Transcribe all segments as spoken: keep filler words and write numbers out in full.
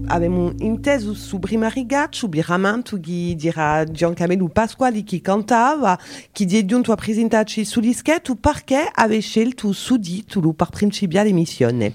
abbiamo inteso su prima riga subiramantu che dirà Giancarlo Pasquali che cantava, che di è giunto a presentarci sull'ischetto perché aveva scelto su titolo per principiare l'emissione.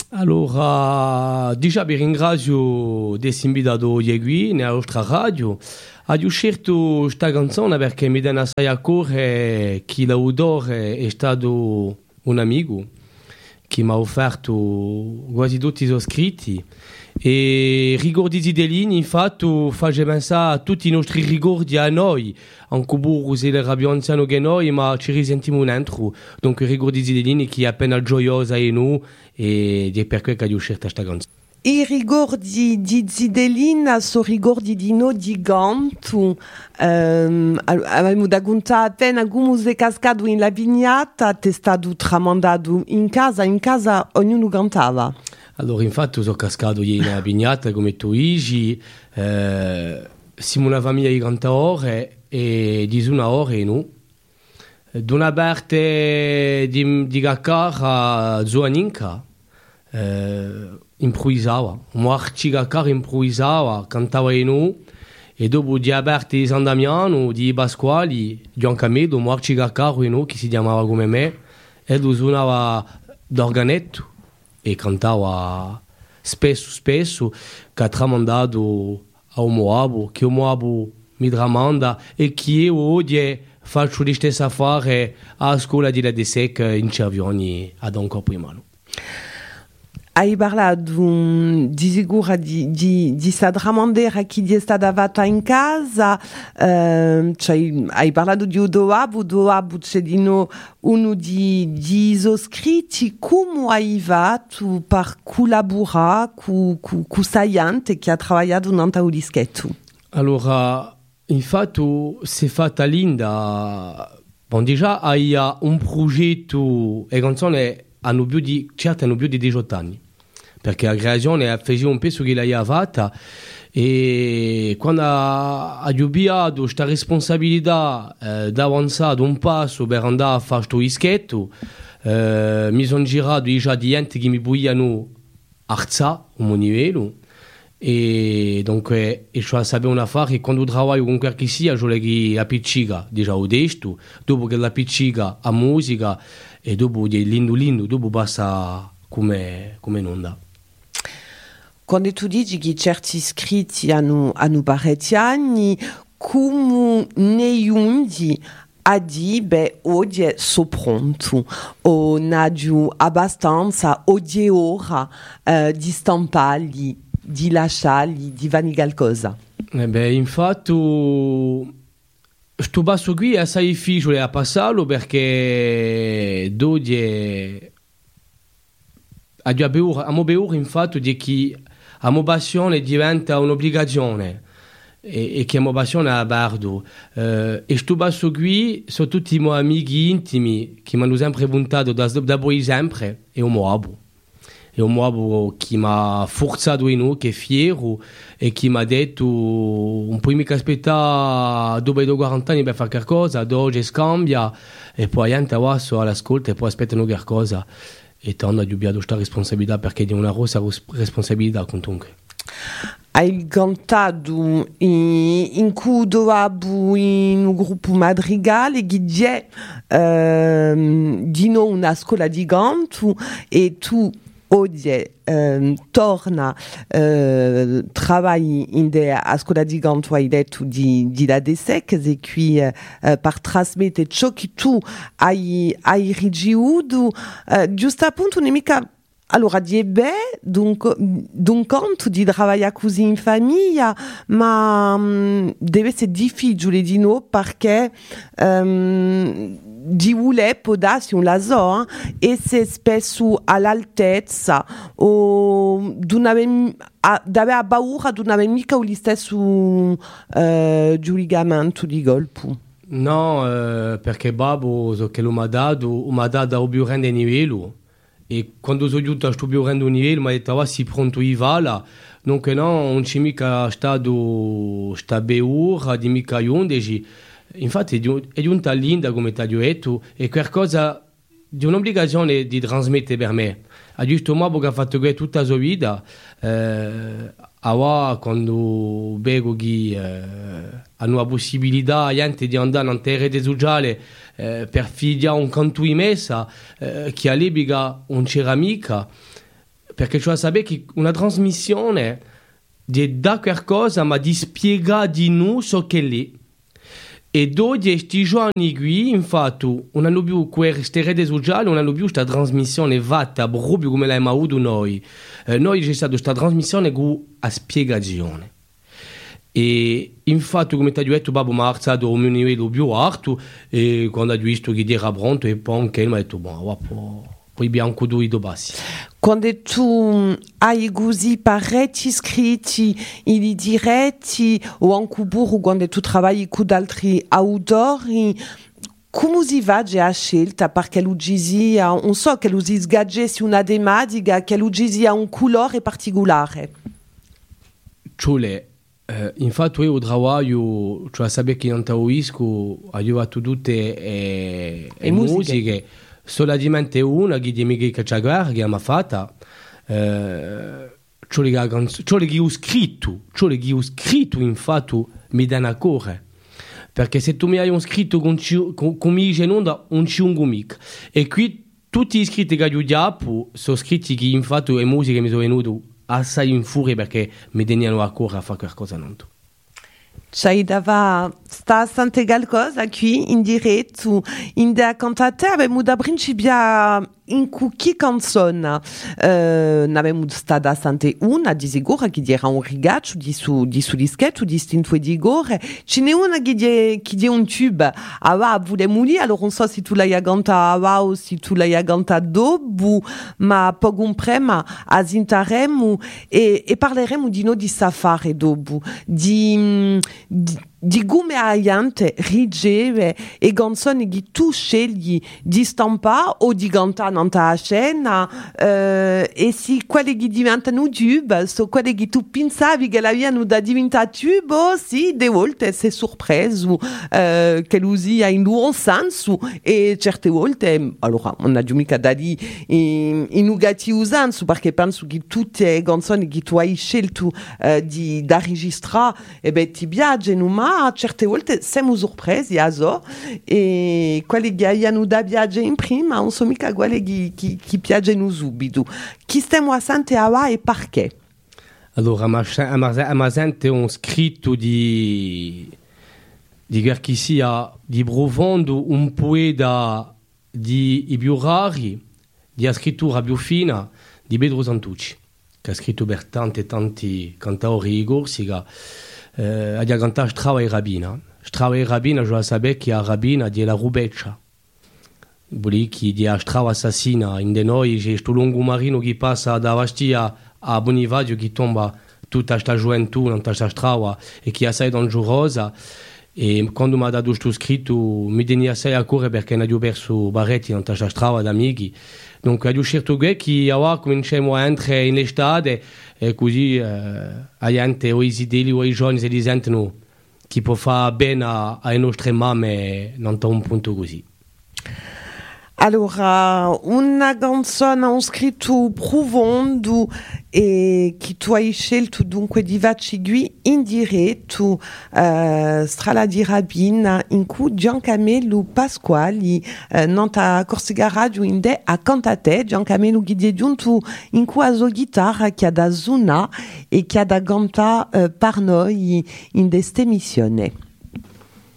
Allora, già vi ringrazio di essere invitato ieri nella nostra radio. Ho scelto questa canzone perché mi dà assai a cuore che l'autore è stato un amico che mi ha offerto quasi tutti i suoi scritti e ricordi di Delini infatti fa pensare a tutti i nostri ricordi a noi anche burro se le rabbia anziano che noi ma ci risentiamo dentro dunque ricordi di Delini che è appena gioiosa e noi e è per quello che ho scelto questa canzone. I ricordi di Zidelina sono ricordi di noi di Gantu. Um, abbiamo da contare appena come è cascato in la vignata, è stato tramandato in casa, in casa ognuno cantava. Allora, infatti, sono cascato in la vignata come tu dici, eh, siamo una famiglia di cantatori e di una ora e noi. Da una parte di, di Gaccara, Zuaninca, eh, improvvisava, Marci Gaccara improvvisava, cantava in noi, e dopo di Aberti San Damiano, di Pasquali, Giancarlo, Marci Gaccara in noi, che si chiamava come me, e lui suonava d'organetto e cantava spesso, spesso, che ha tramandato a un Moabo, che un Moabo mi tramanda e che io oggi faccio le stesse affari a scuola di la D S E C in Cervioni ad un corpo in mano. Hai parlato di sicuro di, di, di sta tramandera che è stata fatta in casa, eh, cioè, hai parlato di Odoabu, Odoabu c'è di no, uno di, di isoscritti, come hai fatto per collaborare con questa gente che ha lavorato in Antaulischetto? Allora, infatti, si è fatta linda. Bon, déjà, hai un progetto, e canzone hanno più di, certo hanno più di diciotto anni, perché la creazione faceva un peso che lei aveva fatta e quando ha abbiato questa responsabilità eh, di avanzare un passo per andare a fare questo ischetto, eh, mi sono girato già di gente che mi vogliano alzare un livello e dunque e cioè sapevo una fare che quando lavoro con qualche sia io leggo la piccica già ho detto dopo che la piccica a musica e dopo di lindo lindo dopo passa come come non da. Quando tu dici che certi iscritti hanno, hanno parecchi anni, come ne giungi a dire, beh, oggi sono pronto, o naggio abbastanza, oggi è ora eh, di stamparli, di lasciarli, di fare qualcosa? Eh beh, infatti, questo passo qui è assai difficile a passarlo perché oggi abbiamo bevuto infatti di che la mia passione diventa un'obbligazione e, e che la mia passione è a bardo. Uh, e questo passo qui sono tutti i miei amici intimi che mi hanno sempre puntato da, da voi sempre e un Moabo. È un Moabo che mi ha forzato in noi, che è fiero e che mi ha detto non puoi mica aspettare dopo i quaranta anni per fare qualcosa, oggi scambia e poi niente adesso all'ascolto e poi aspettano qualcosa. E torna a dubbiare questa responsabilità perché è una grossa responsabilità comunque. Hai cantato in, in Odoabu in un gruppo madrigale che è eh, di noi una scuola di canto e tu oggi eh, torna eh, lavori in a scuola di canto hai detto di, di la D S E C e qui eh, per trasmettere ciò che tu hai, hai ricevuto eh, giusto appunto non è mica allora di beh dunque d'un conto di lavorare così in famiglia ma um, deve essere difficile di noi perché um, di voler podarsi un laso eh, e se spesso all'altezza o d'avere paura di non avere mica lo stesso eh, giudigamento di colpo. No, eh, perché Babbo so che lo mi ha dato, mi ha dato un più grande livello e quando sono giunto a questo più grande livello mi ha detto si pronto i vala donc no, non c'è mica stato sta beura di mica undici. Infatti è giunta linda come ti ho detto e qualcosa di un'obbligazione di trasmettere per me a giusto modo che ha fatto tutta la sua vita eh, Awa, quando vedo che eh, hanno la possibilità gente di andare in terre sociali eh, per figlia un canto in messa, eh, che all'epoca non c'era mica, perché cioè sapere che una trasmissione di da qualcosa, ma di spiegare di noi ciò che è lì. E dopo questi giorni qui, infatti, non hanno più queste reti sociali, non hanno più questa trasmissione fatta proprio come l'abbiamo avuto noi. Eh, noi c'è stata questa trasmissione con la spiegazione. E infatti, come ti ho detto, Babbo mi ha alzato un livello più alto e quando ho visto che era pronto, e poi anche mi ha detto, boh, poi abbiamo due bassi. Quando tu hai così parecchi scritti in diretti o anche pure quando tu lavori con altri autori, come si va a scelta? Perché lui non so che lui sgaggessi una tematica, che lui sia un colore particolare. Cioè, eh, infatti io lavoro, cioè sapere che non taoisco, aiuto tutte le eh, musiche. musiche. Solamente una che mi ha fatto, che mi ha fatto, ciò che ho scritto, ciò che ho scritto infatti mi dà una cuore. Perché se tu mi hai scritto con me in onda, non c'è un mica. E qui tutti gli scritti che ho dato sono scritti che infatti le musiche mi sono venute assai in furia perché mi tenevano a cuore a fare qualcosa. Non. C'hai dava sta sante qualcosa qui in diretto in da cantate avevamo da principia in cookie canzone uh, n'avevamo stata sante una di sicuro che era un rigaccio di su di su dischetto distinto di gore ce n'è una che di che di un tube ava volevamo lì allora non so se tu l'hai cantata o se tu l'hai cantata dopo ma poco un prima asintaremo e, e parleremo di no di safari dopo di di, di come aiante riceve e canzoni che tu scegli di stampare o di cantare in ta scena eh, e se quelle che diventano tube sono quelle che tu pensavi che l'avevano da diventare tube o sì, de volte sei sorpreso eh, che lo sia in buon senso e certe volte allora non ha mica da dire in, in negativo senso perché penso che tutte le canzoni che tu hai scelto eh, di, da registrare e beh ti piacciono ma certe volte siamo sorpresi a so e quelli che hanno da viaggiare in prima non sono mica quelli che, che, che piacciono subito. Chi stiamo a sente a e perché? Allora, a ma sente un scritto di di che sia di profondo un poeta di i più rari di scrittura più fina di Pedro Santucci che ha scritto per tanti e tanti cantatori di Corsica. Uh, a cantar Strava e Rabina. Strava e Rabina, je savais che a Rabina di la rubeccia. Vuol che di a Strava assassina in de noi c'è sto lungo marino che passa da Bastia a Bonivadio che tomba tutta sta gioventù in questa Strava e che è assai dangerosa e quando mi ha dato questo scritto mi tenia assai a cuore perché ne ho perso Barretti in questa Strava d'amici. Dunque, ho scelto che ora cominciamo a entrare in estate e così eh, la gente o i zideli o i giovani si sentono che può fare bene alle nostre mamme non da un punto così. Allora, una canzone, un scritto profondo e che tu hai scelto dunque di Vacigui in diretto uh, Strada di Rabina in cui Giancamillo Pasquali uh, nanta Corsica Radio in de a cantate Giancamillo che è giunto in cui a sua chitarra che ha da zona e che ha da cantare uh, per noi in questa missione.